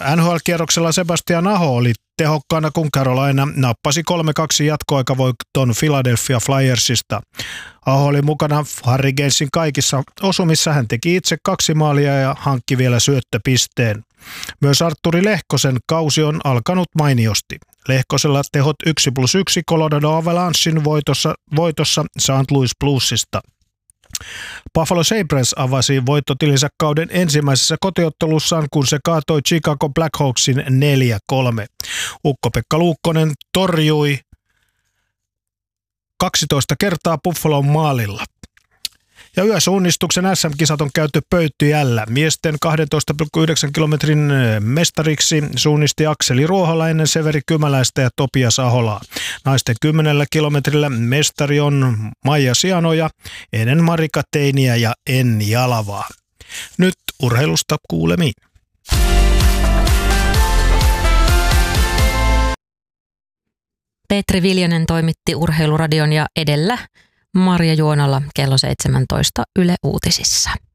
NHL-kierroksella Sebastian Aho oli tehokkaana, kun Carolina nappasi 3-2 jatkoaikavoiton Philadelphia Flyersista. Aho oli mukana Hurricanesin kaikissa osumissa. Hän teki itse 2 maalia ja hankki vielä syöttöpisteen. Myös Artturi Lehkosen kausi on alkanut mainiosti. Lehkosella tehot 1+1 Colorado Avalanchein voitossa St. Louis Bluesista. Buffalo Sabres avasi voittotilinsä kauden ensimmäisessä kotiottelussaan, kun se kaatoi Chicago Blackhawksin 4-3. Ukko-Pekka Luukkonen torjui 12 kertaa Buffalon maalilla. Ja yösuunnistuksen SM-kisat on käyty Pöyttyjällä. Miesten 12,9 kilometrin mestariksi suunnisti Akseli Ruohola ennen Severi Kymäläistä ja Topias Aholaa. Naisten 10 kilometrillä mestari on Maija Sianoja ennen Marika Teiniä ja Enni Jalavaa. Nyt urheilusta kuulemiin. Petri Viljanen toimitti Urheiluradion ja edellä Marja Juonala kello 17 Yle Uutisissa.